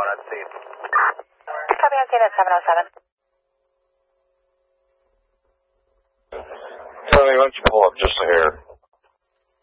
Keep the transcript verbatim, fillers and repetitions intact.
on scene. Copy on scene at seven oh seven. Tony, why don't you pull up just a hair?